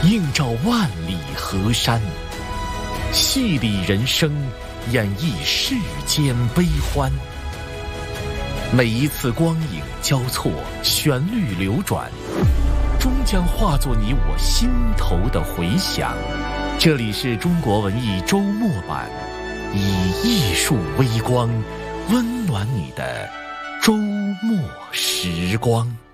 映照万里河山，戏理人生，演绎世间悲欢。每一次光影交错，旋律流转，终将化作你我心头的回响。这里是中国文艺周末版，以艺术微光温暖你的周末时光。